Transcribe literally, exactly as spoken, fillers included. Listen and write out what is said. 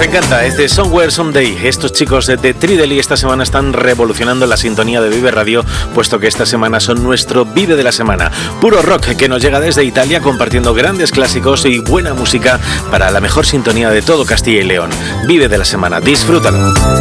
encanta, es de Somewhere Someday. Estos chicos de The Tridely esta semana están revolucionando la sintonía de Vive Radio, puesto que esta semana son nuestro Vive de la semana. Puro rock que nos llega desde Italia, compartiendo grandes clásicos y buena música para la mejor sintonía de todo Castilla y León. Vive de la semana, disfrútalo.